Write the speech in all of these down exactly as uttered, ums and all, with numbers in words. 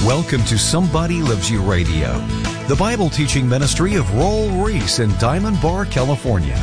Welcome to Somebody Loves You Radio, the Bible teaching ministry of Roel Reese in Diamond Bar, California.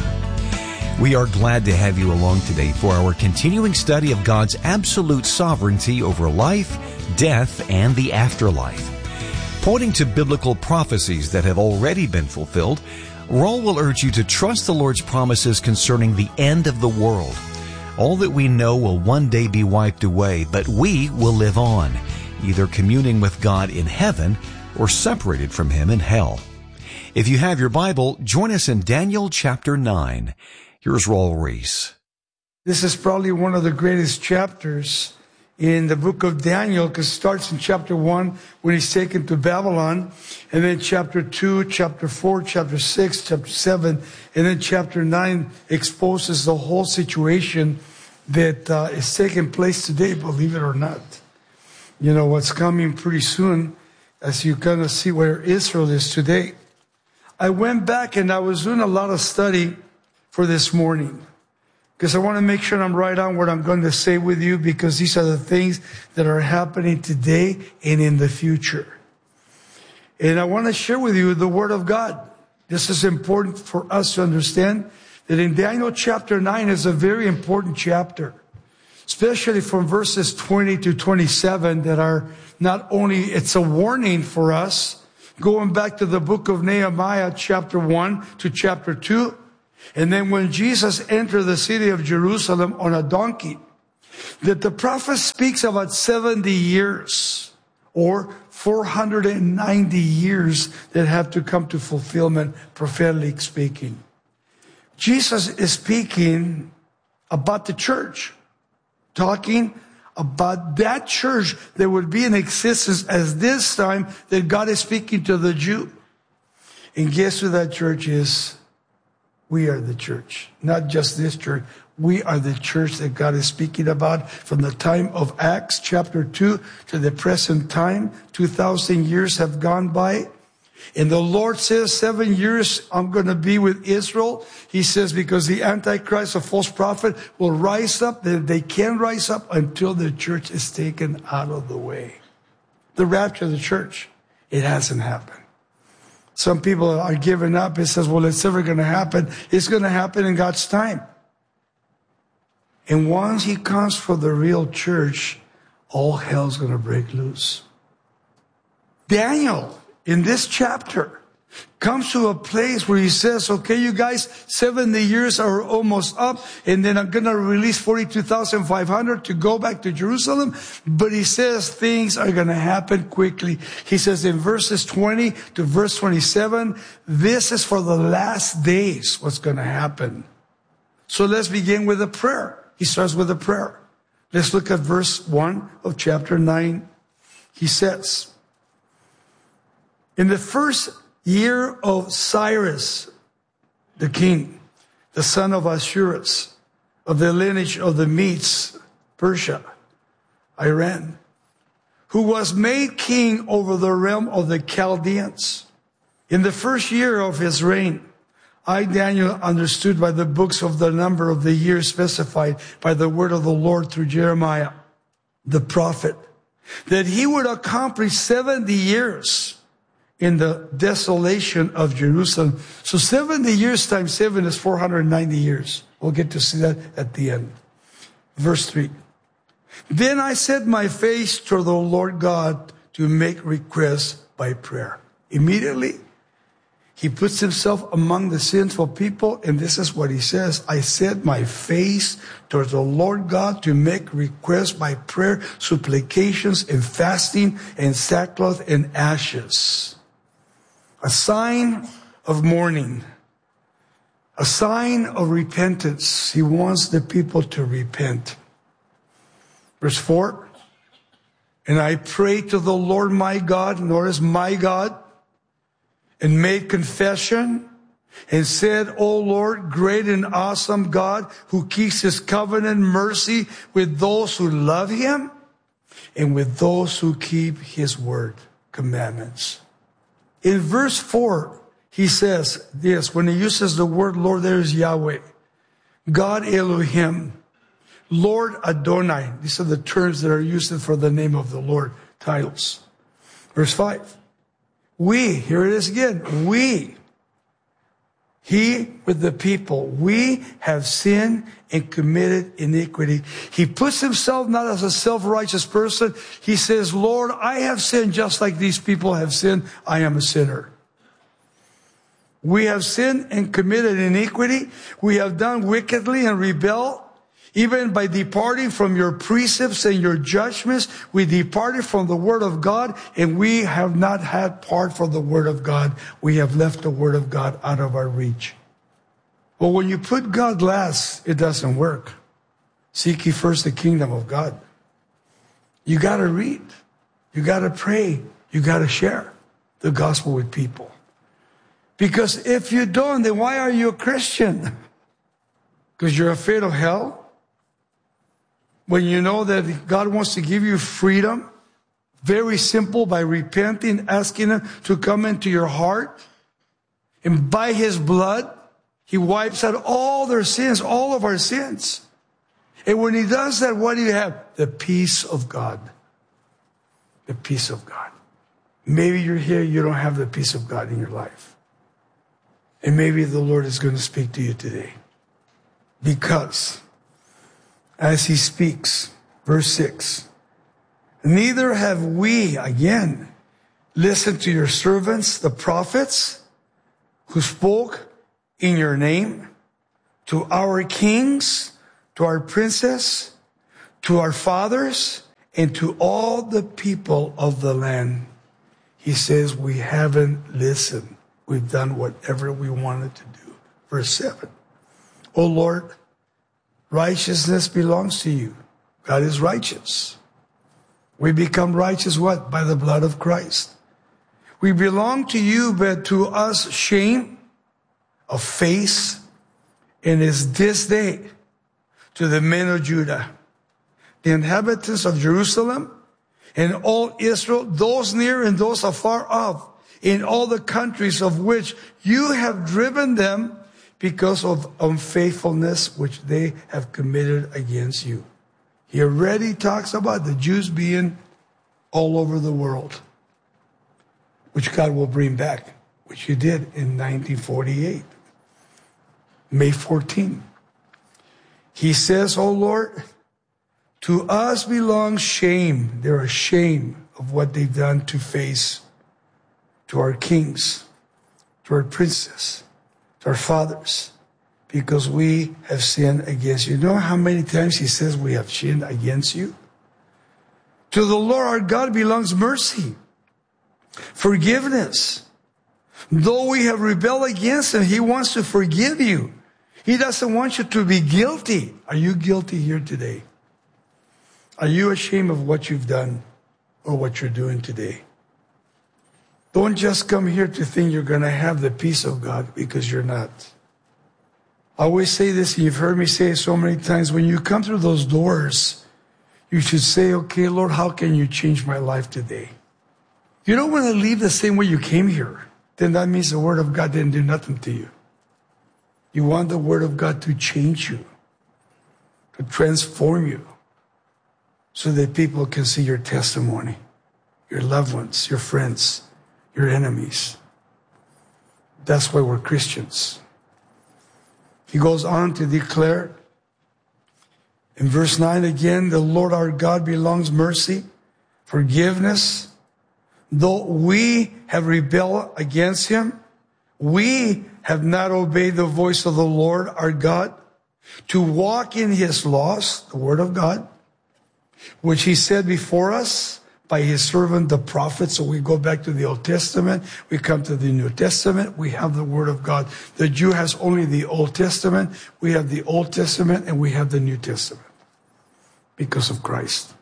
We are glad to have you along today for our continuing study of God's absolute sovereignty over life, death, and the afterlife. Pointing to biblical prophecies that have already been fulfilled, Roel will urge you to trust the Lord's promises concerning the end of the world. All that we know will one day be wiped away, but we will live on, either communing with God in heaven or separated from Him in hell. If you have your Bible, join us in Daniel chapter nine. Here's Roel Reese. This is probably one of the greatest chapters in the book of Daniel, because it starts in chapter one when he's taken to Babylon, and then chapter two, chapter four, chapter six, chapter seven, and then chapter nine exposes the whole situation that uh, is taking place today, believe it or not. You know, what's coming pretty soon, as you kind of see where Israel is today. I went back and I was doing a lot of study for this morning, because I want to make sure I'm right on what I'm going to say with you, because these are the things that are happening today and in the future. And I want to share with you the Word of God. This is important for us to understand that in Daniel chapter nine is a very important chapter, especially from verses twenty to twenty-seven, that are not only, it's a warning for us, going back to the book of Nehemiah chapter one to chapter two. And then when Jesus entered the city of Jerusalem on a donkey, that the prophet speaks about seventy years or four hundred ninety years that have to come to fulfillment, prophetically speaking. Jesus is speaking about the church, talking about that church that would be in existence as this time that God is speaking to the Jew. And guess who that church is? We are the church. Not just this church. We are the church that God is speaking about from the time of Acts chapter two to the present time. two thousand years have gone by. And the Lord says, seven years I'm going to be with Israel. He says, because the Antichrist, a false prophet, will rise up. They can rise up until the church is taken out of the way. The rapture of the church, it hasn't happened. Some people are giving up. It says, well, it's never going to happen. It's going to happen in God's time. And once He comes for the real church, all hell's going to break loose. Daniel, in this chapter, comes to a place where he says, okay, you guys, seventy years are almost up, and then I'm going to release forty-two thousand five hundred to go back to Jerusalem. But he says things are going to happen quickly. He says in verses twenty to verse twenty-seven, this is for the last days what's going to happen. So let's begin with a prayer. He starts with a prayer. Let's look at verse one of chapter nine. He says, in the first year of Cyrus, the king, the son of Ashurus, of the lineage of the Medes, Persia, Iran, who was made king over the realm of the Chaldeans. In the first year of his reign, I, Daniel, understood by the books of the number of the years specified by the word of the Lord through Jeremiah, the prophet, that he would accomplish seventy years in the desolation of Jerusalem. So seventy years times seven is four hundred ninety years. We'll get to see that at the end. Verse three. Then I set my face toward the Lord God to make requests by prayer. Immediately, he puts himself among the sinful people, and this is what he says. I set my face towards the Lord God to make requests by prayer, supplications, and fasting, and sackcloth and ashes. A sign of mourning, a sign of repentance. He wants the people to repent. Verse four, and I prayed to the Lord my God, notice my God, and made confession and said, O Lord, great and awesome God, who keeps His covenant mercy with those who love Him and with those who keep His word, commandments. In verse four, he says this, when he uses the word Lord, there is Yahweh, God Elohim, Lord Adonai. These are the terms that are used for the name of the Lord, titles. Verse five. We, here it is again, we, he with the people, we have sinned and committed iniquity. He puts himself not as a self-righteous person. He says, Lord, I have sinned just like these people have sinned. I am a sinner. We have sinned and committed iniquity. We have done wickedly and rebelled. Even by departing from your precepts and your judgments, we departed from the word of God, and we have not had part for the word of God. We have left the word of God out of our reach. Well, when you put God last, it doesn't work. Seek ye first the kingdom of God. You got to read. You got to pray. You got to share the gospel with people. Because if you don't, then why are you a Christian? Because you're afraid of hell? When you know that God wants to give you freedom, very simple, by repenting, asking Him to come into your heart. And by His blood, He wipes out all their sins, all of our sins. And when He does that, what do you have? The peace of God. The peace of God. Maybe you're here, you don't have the peace of God in your life. And maybe the Lord is going to speak to you today. Because as He speaks, verse six, neither have we, again, listened to your servants, the prophets, who spoke in your name, to our kings, to our princes, to our fathers, and to all the people of the land. He says, we haven't listened. We've done whatever we wanted to do. Verse seven, O Lord, righteousness belongs to you. God is righteous. We become righteous what? By the blood of Christ. We belong to you, but to us shame of face, and is this day to the men of Judah, the inhabitants of Jerusalem, and all Israel, those near and those afar off, in all the countries of which you have driven them, because of unfaithfulness which they have committed against you. He already talks about the Jews being all over the world, which God will bring back, which He did in nineteen forty-eight, May fourteenth. He says, O Lord, to us belongs shame. They're ashamed of what they've done to face, to our kings, to our princes, to our fathers, because we have sinned against you. You know how many times He says we have sinned against you? To the Lord our God belongs mercy, forgiveness. Though we have rebelled against Him, He wants to forgive you. He doesn't want you to be guilty. Are you guilty here today? Are you ashamed of what you've done or what you're doing today? Don't just come here to think you're going to have the peace of God, because you're not. I always say this, and you've heard me say it so many times. When you come through those doors, you should say, okay, Lord, how can you change my life today? You don't want to leave the same way you came here. Then that means the Word of God didn't do nothing to you. You want the Word of God to change you, to transform you, so that people can see your testimony, your loved ones, your friends, your enemies. That's why we're Christians. He goes on to declare in verse nine again, the Lord our God belongs mercy, forgiveness. Though we have rebelled against Him, we have not obeyed the voice of the Lord our God to walk in His laws, the Word of God, which He said before us by His servant, the prophet. So we go back to the Old Testament. We come to the New Testament. We have the Word of God. The Jew has only the Old Testament. We have the Old Testament and we have the New Testament because of Christ.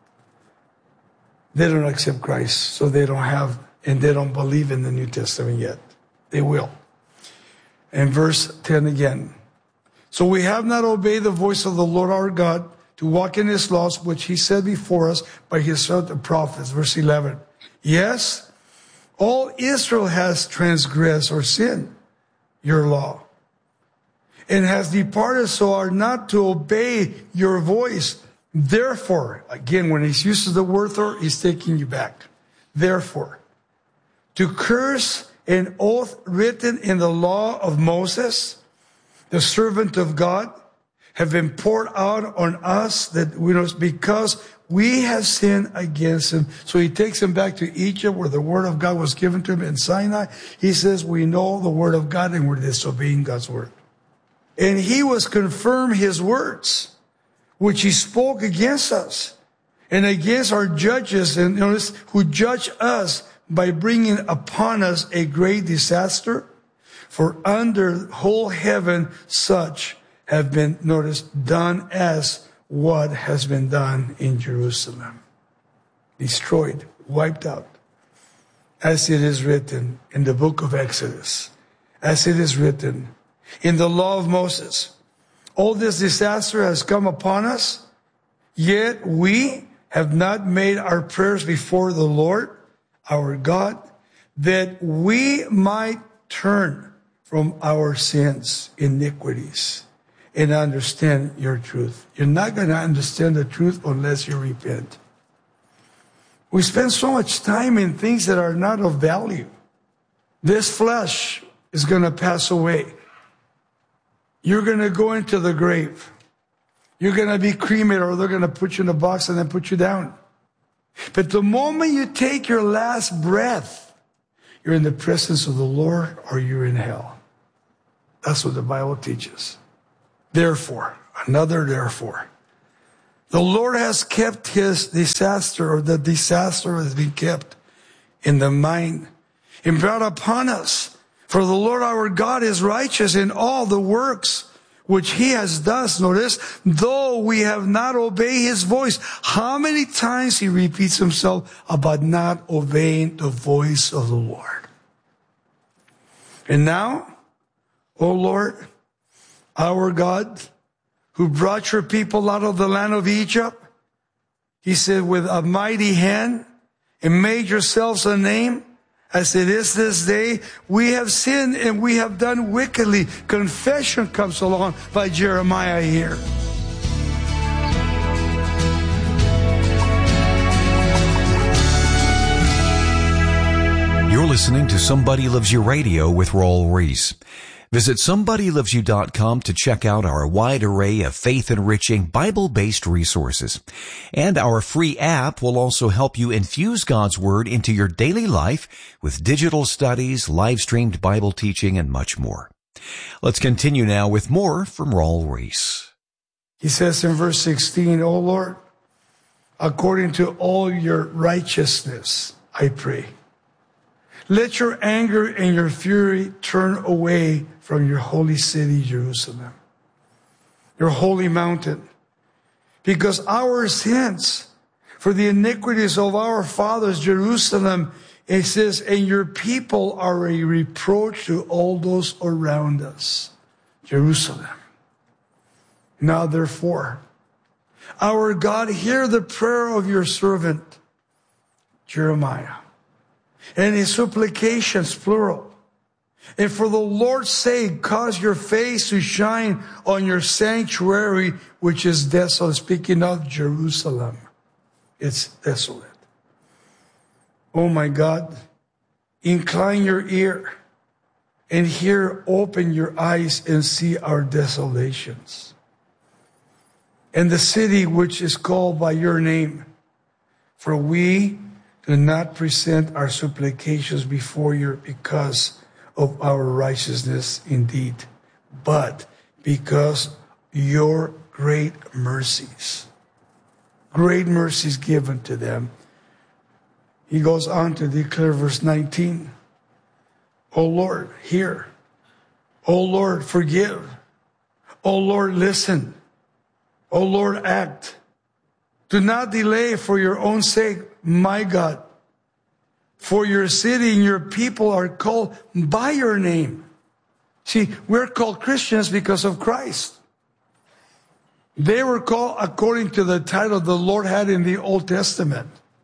They don't accept Christ, so they don't have, and they don't believe in the New Testament yet. They will. And verse ten again. So we have not obeyed the voice of the Lord our God to walk in His laws, which He said before us by His servant the prophets. Verse eleven. Yes, all Israel has transgressed or sinned your law, and has departed so are not to obey your voice. Therefore, again, when He uses the word, he's taking you back. therefore, to curse an oath written in the law of Moses, the servant of God, have been poured out on us that we know because we have sinned against him. So he takes him back to Egypt where the word of God was given to him in Sinai. He says, we know the word of God and we're disobeying God's word. And he was confirmed his words, which he spoke against us and against our judges and notice, who judge us by bringing upon us a great disaster. For under whole heaven such have been, notice, done as what has been done in Jerusalem. Destroyed, wiped out. As it is written in the book of Exodus. As it is written in the law of Moses. All this disaster has come upon us, yet we have not made our prayers before the Lord, our God, that we might turn from our sins, iniquities, and understand your truth. You're not going to understand the truth unless you repent. We spend so much time in things that are not of value. This flesh is going to pass away. You're going to go into the grave. You're going to be cremated, or they're going to put you in a box and then put you down. But the moment you take your last breath, you're in the presence of the Lord or you're in hell. That's what the Bible teaches. Therefore, another therefore, the Lord has kept his disaster, or the disaster has been kept in the mind and brought upon us. For the Lord our God is righteous in all the works which he has done. Notice, though we have not obeyed his voice. How many times he repeats himself about not obeying the voice of the Lord. And now, O Lord, our God, who brought your people out of the land of Egypt, he said, with a mighty hand, and made yourselves a name, as it is this day, we have sinned and we have done wickedly. Confession comes along by Jeremiah here. You're listening to Somebody Loves You Radio with Raul Ries. Visit somebody loves you dot com to check out our wide array of faith-enriching, Bible-based resources. And our free app will also help you infuse God's Word into your daily life with digital studies, live-streamed Bible teaching, and much more. Let's continue now with more from Raul Ries. He says in verse sixteen, O Lord, according to all your righteousness, I pray. Let your anger and your fury turn away from your holy city, Jerusalem, your holy mountain, because our sins, for the iniquities of our fathers, Jerusalem, it says, and your people are a reproach to all those around us, Jerusalem. Now, therefore, our God, hear the prayer of your servant, Jeremiah, and his supplications, plural. And for the Lord's sake, cause your face to shine on your sanctuary, which is desolate. Speaking of Jerusalem, it's desolate. Oh my God, incline your ear and hear, open your eyes and see our desolations. And the city which is called by your name, for we do not present our supplications before you because of our righteousness indeed, but because your great mercies, great mercies given to them. He goes on to declare verse nineteen, O Lord, hear. O Lord, forgive. O Lord, listen. O Lord, act. Do not delay for your own sake, my God. For your city and your people are called by your name. See, we're called Christians because of Christ. They were called according to the title the Lord had in the Old Testament.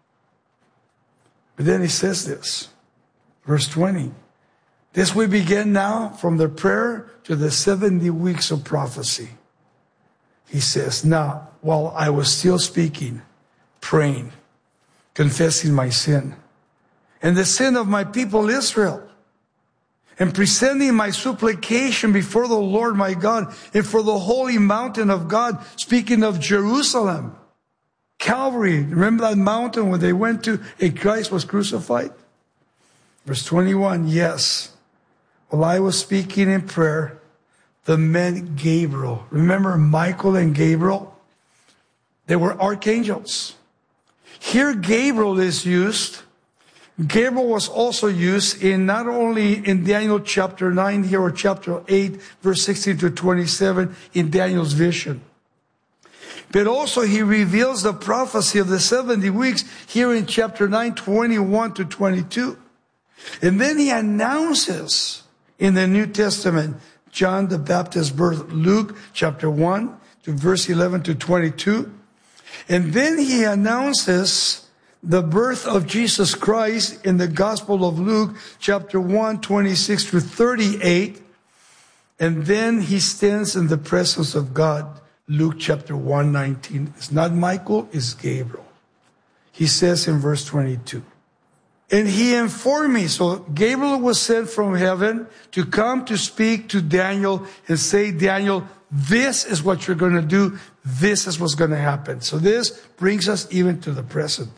But then he says this, verse twenty. This we begin now from the prayer to the seventy weeks of prophecy. He says, now, while I was still speaking, praying, confessing my sin, and the sin of my people Israel, and presenting my supplication before the Lord my God and for the holy mountain of God, speaking of Jerusalem, Calvary. Remember that mountain where they went to and Christ was crucified? Verse twenty-one, yes. While I was speaking in prayer, the men Gabriel. Remember Michael and Gabriel? They were archangels. Here Gabriel is used. Gabriel was also used in not only in Daniel chapter nine here or chapter eight, verse sixteen to twenty-seven in Daniel's vision. But also he reveals the prophecy of the seventy weeks here in chapter nine, twenty-one to twenty-two. And then he announces in the New Testament, John the Baptist's birth, Luke chapter one to verse eleven to twenty-two. And then he announces the birth of Jesus Christ in the Gospel of Luke chapter one, twenty-six to thirty-eight. And then he stands in the presence of God. Luke chapter one, nineteen. It's not Michael, it's Gabriel. He says in verse twenty-two. And he informed me. So Gabriel was sent from heaven to come to speak to Daniel and say, Daniel, this is what you're going to do. This is what's going to happen. So this brings us even to the present.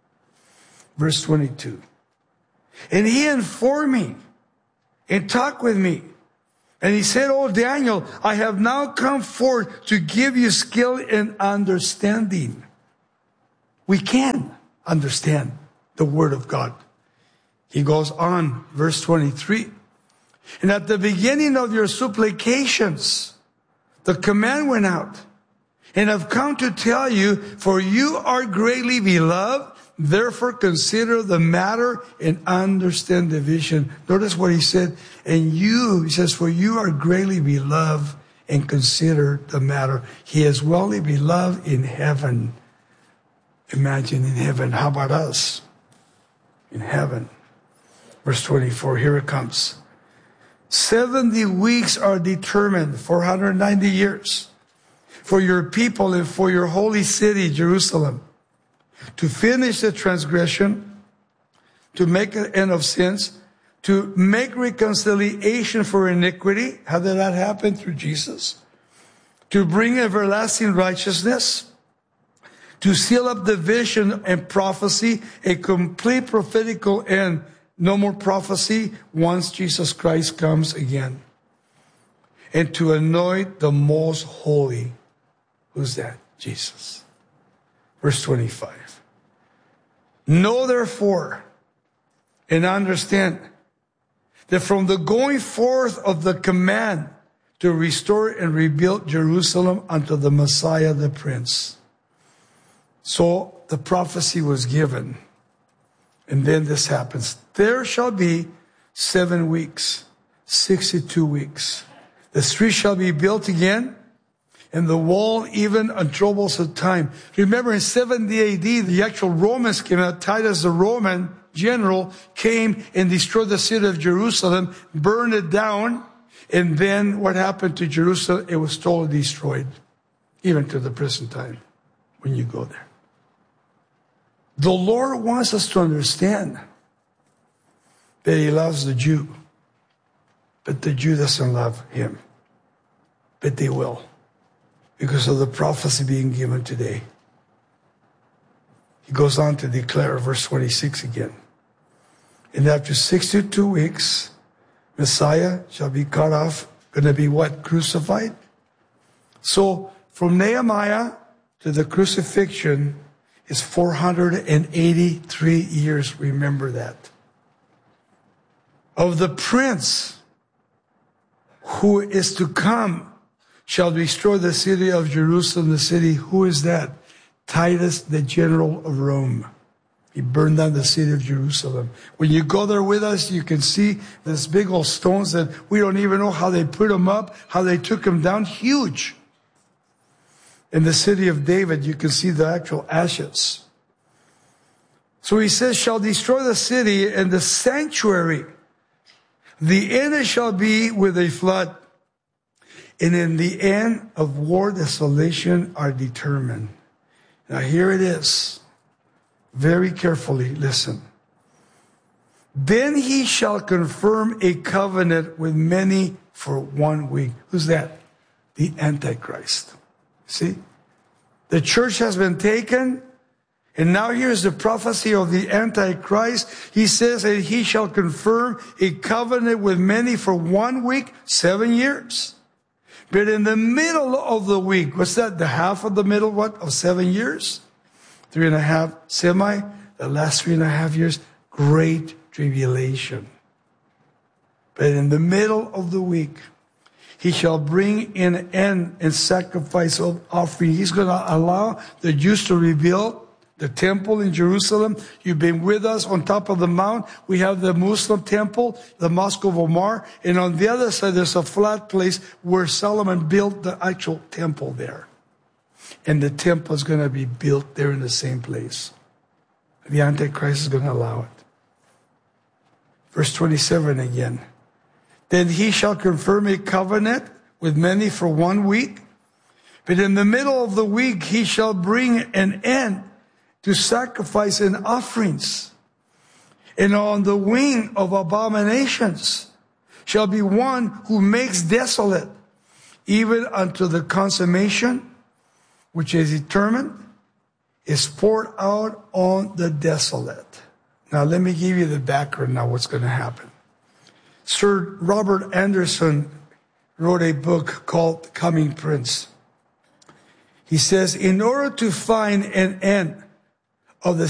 Verse twenty-two. And he informed me and talked with me. And he said, oh, Daniel, I have now come forth to give you skill and understanding. We can understand the word of God. He goes on, verse twenty-three. And at the beginning of your supplications, the command went out. And I've come to tell you, for you are greatly beloved. Therefore consider the matter and understand the vision. Notice what he said. And you, he says, for you are greatly beloved and consider the matter. He is wellly beloved in heaven. Imagine in heaven. How about us? In heaven. Verse twenty-four, here it comes. seventy weeks are determined, four hundred ninety years, for your people and for your holy city, Jerusalem, to finish the transgression, to make an end of sins, to make reconciliation for iniquity. How did that happen? Through Jesus. To bring everlasting righteousness, to seal up the vision and prophecy, a complete prophetical end. No more prophecy once Jesus Christ comes again. And to anoint the most holy. Who's that? Jesus. Verse twenty-five. Know therefore and understand that from the going forth of the command to restore and rebuild Jerusalem unto the Messiah the Prince. So the prophecy was given. And then this happens. There shall be seven weeks, sixty-two weeks. The street shall be built again, and the wall even on troubles of time. Remember in seventy A D, the actual Romans came out. Titus, the Roman general, came and destroyed the city of Jerusalem, burned it down, and then what happened to Jerusalem? It was totally destroyed, even to the present time when you go there. The Lord wants us to understand that he loves the Jew, but the Jew doesn't love him. But they will, because of the prophecy being given today. He goes on to declare, verse twenty-six again. And after sixty-two weeks, Messiah shall be cut off. Going to be what? Crucified? So from Nehemiah to the crucifixion is four hundred eighty-three years. Remember that. Of the prince who is to come shall destroy the city of Jerusalem, the city. Who is that? Titus, the general of Rome. He burned down the city of Jerusalem. When you go there with us, you can see these big old stones that we don't even know how they put them up, how they took them down. Huge. In the city of David, you can see the actual ashes. So he says, shall destroy the city and the sanctuary. The end shall be with a flood. And in the end of war, desolation are determined. Now here it is. Very carefully listen. Then he shall confirm a covenant with many for one week. Who's that? The Antichrist. See? The church has been taken, and now here's the prophecy of the Antichrist. He says that he shall confirm a covenant with many for one week, seven years. But in the middle of the week, what's that? The half of the middle, what? Of seven years? Three and a half, semi. The last three and a half years, great tribulation. But in the middle of the week, he shall bring in an end and sacrifice of offering. He's going to allow the Jews to rebuild the temple in Jerusalem. You've been with us on top of the mount. We have the Muslim temple, the Mosque of Omar. And on the other side, there's a flat place where Solomon built the actual temple there. And the temple is going to be built there in the same place. The Antichrist is going to allow it. Verse twenty-seven again. Then he shall confirm a covenant with many for one week. But in the middle of the week, he shall bring an end to sacrifice and offerings. And on the wing of abominations shall be one who makes desolate, even unto the consummation, which is determined, is poured out on the desolate. Now let me give you the background now what's going to happen. Sir Robert Anderson wrote a book called The Coming Prince. He says, in order to find an end of the